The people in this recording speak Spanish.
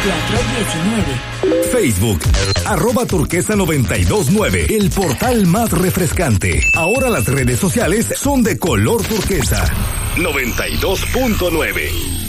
Teatro 19. Facebook, @turquesa929, el portal más refrescante. Ahora las redes sociales son de color turquesa. 92.9.